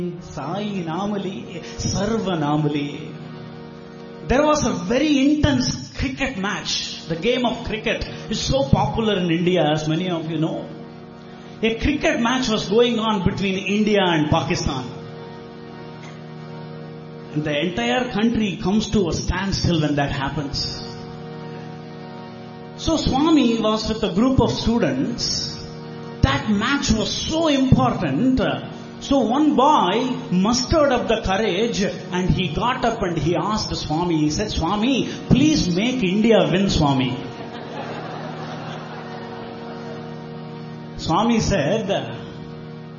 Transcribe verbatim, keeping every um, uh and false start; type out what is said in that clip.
Sai Namali, Sarva Namali. There was a very intense cricket match. The game of cricket is so popular in India, as many of you know. A cricket match was going on between India and Pakistan. And the entire country comes to a standstill when that happens. So Swami was with a group of students. That match was so important. So one boy mustered up the courage and he got up and he asked Swami, he said, Swami, please make India win, Swami. Swami said,